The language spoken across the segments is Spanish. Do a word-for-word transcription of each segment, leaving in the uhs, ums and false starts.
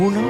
Uno,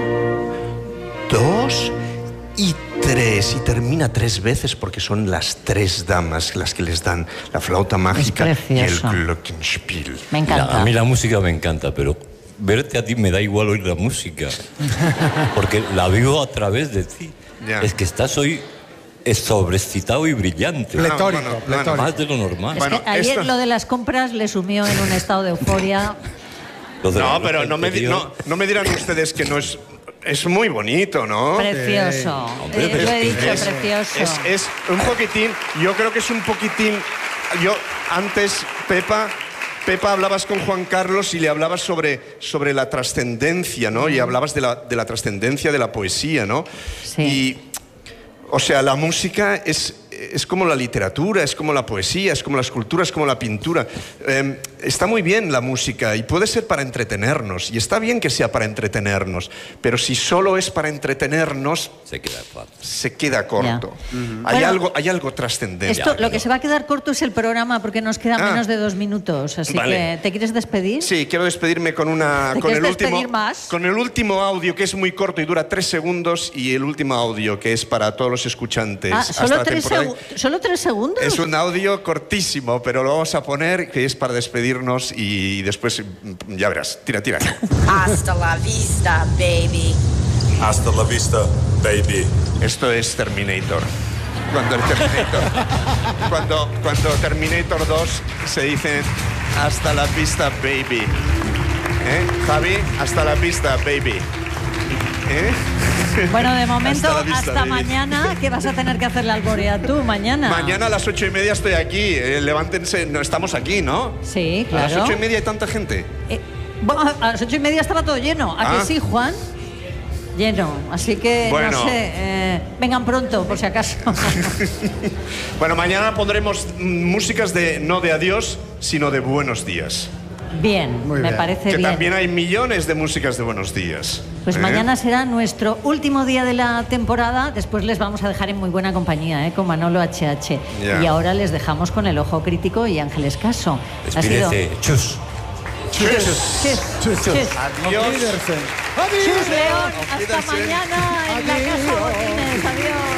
dos y tres. Y termina tres veces porque son las tres damas las que les dan la flauta mágica y el glockenspiel. Me encanta. La, a mí la música me encanta, pero verte a ti me da igual oír la música. Porque la vivo a través de ti. Ya. Es que estás hoy es sobreexcitado y brillante. Pletórico, bueno, pletórico. Más de lo normal. Es Bueno, que ayer esto- lo de las compras le sumió en un estado de euforia. Lo de la No, noche pero no me, di- anterior, no, no me dirán ustedes que no es... Es muy bonito, ¿no? Precioso. Hombre, Eh, pero lo he es que dicho, es, precioso. Es, es un poquitín, yo creo que es un poquitín... Yo antes, Pepa, Pepa, hablabas con Juan Carlos y le hablabas sobre, sobre la trascendencia, ¿no? Y hablabas de la, de la trascendencia de la poesía, ¿no? Sí. Y, o sea, la música es, es como la literatura, es como la poesía, es como la escultura, es como la pintura. Eh, está muy bien la música y puede ser para entretenernos, y está bien que sea para entretenernos, pero si solo es para entretenernos, se queda fácil. se queda corto. Hay, Bueno, algo, hay algo trascendente. Esto, Ya, lo que se va a quedar corto es el programa porque nos quedan Ah. menos de dos minutos. Así Vale. que, ¿te quieres despedir? Sí, quiero despedirme con una ¿Te con el quieres último despedir más? con el último audio que es muy corto y dura tres segundos, y el último audio que es para todos los escuchantes. Ah, hasta ¿solo la tres, temporada. segu- ¿Solo tres segundos? Es un audio cortísimo, pero lo vamos a poner, que es para despedirnos, y después mm, ya verás. Tira, tira. Hasta la vista, baby. Hasta la vista, baby. Esto es Terminator. Cuando el Terminator, cuando, cuando Terminator dos se dice hasta la vista, baby. ¿Eh? Javi, hasta la vista, baby. ¿Eh? Bueno, de momento, Hasta hasta, la vista, baby. mañana, que vas a tener que hacerle alborea tú, mañana. Mañana a las ocho y media estoy aquí. Eh, levántense, no estamos aquí, ¿no? Sí, A las claro. ocho y media hay tanta gente. Eh, bueno, a las ocho y media estaba todo lleno. ¿A Ah. que sí, Juan? Lleno. Así que, Bueno. no sé, eh, vengan pronto, por si acaso. Bueno, mañana pondremos mm, músicas de no de adiós, sino de buenos días. Bien, Muy me bien. parece Que bien. también hay millones de músicas de buenos días. Pues ¿eh? mañana será nuestro último día de la temporada. Después les vamos a dejar en muy buena compañía, ¿eh? Con Manolo H H. Ya. Y ahora les dejamos con el Ojo Crítico y Ángeles Caso. Ha sido... Despídete. Chus. Chus, chus, chus. Adiós. Auf Wiedersehen. Chus, León. Auf Hasta Wiedersehen. mañana en la Casa Botines. Adiós.